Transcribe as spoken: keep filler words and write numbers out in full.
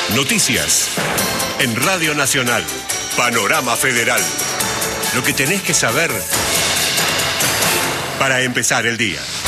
Noticias. En Radio Nacional. Panorama Federal. Lo que tenés que saber para empezar el día.